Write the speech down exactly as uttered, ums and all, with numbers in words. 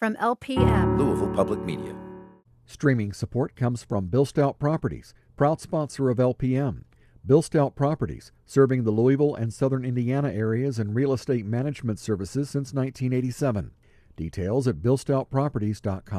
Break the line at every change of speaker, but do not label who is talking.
From L P M,
Louisville Public Media.
Streaming support comes from Bill Stout Properties, proud sponsor of L P M. Bill Stout Properties, serving the Louisville and southern Indiana areas in real estate management services since nineteen eighty-seven. Details at bill stout properties dot com.